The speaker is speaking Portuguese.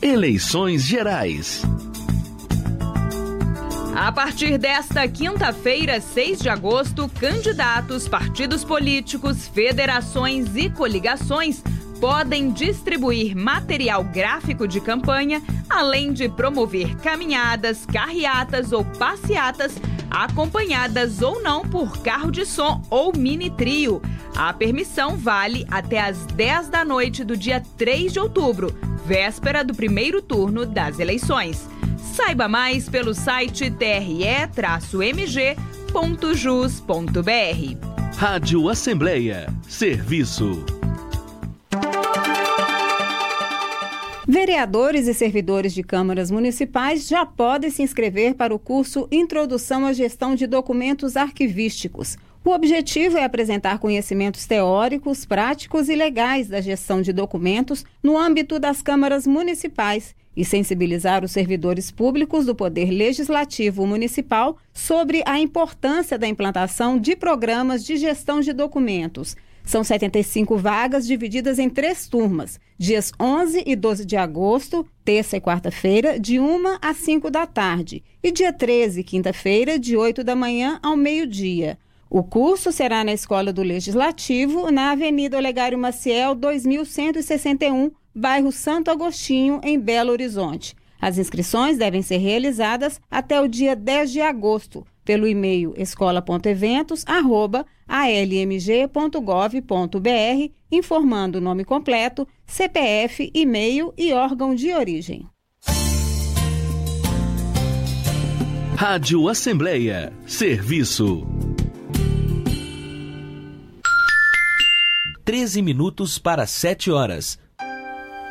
Eleições Gerais. A partir desta quinta-feira, 6 de agosto, candidatos, partidos políticos, federações e coligações podem distribuir material gráfico de campanha, além de promover caminhadas, carreatas ou passeatas, acompanhadas ou não por carro de som ou mini-trio. A permissão vale até às 10 da noite do dia 3 de outubro, véspera do primeiro turno das eleições. Saiba mais pelo site tre-mg.jus.br. Rádio Assembleia. Serviço. Vereadores e servidores de câmaras municipais já podem se inscrever para o curso Introdução à Gestão de Documentos Arquivísticos. O objetivo é apresentar conhecimentos teóricos, práticos e legais da gestão de documentos no âmbito das câmaras municipais e sensibilizar os servidores públicos do Poder Legislativo Municipal sobre a importância da implantação de programas de gestão de documentos. São 75 vagas divididas em 3 turmas, dias 11 e 12 de agosto, terça e quarta-feira, de 1 às 5 da tarde, e dia 13, quinta-feira, de 8 da manhã ao meio-dia. O curso será na Escola do Legislativo, na Avenida Olegário Maciel, 2161, bairro Santo Agostinho, em Belo Horizonte. As inscrições devem ser realizadas até o dia 10 de agosto, pelo e-mail escola.eventos@lmg.gov.br, informando o nome completo, CPF, e-mail e órgão de origem. Rádio Assembleia. Serviço. 13 minutos para 7 horas.